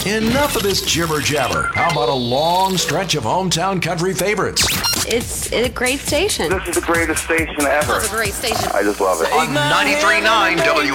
Enough of this jibber jabber. How about a long stretch of hometown country favorites? It's a great station. This is the greatest station ever. It's a great station. I just love it. On 93.9 W.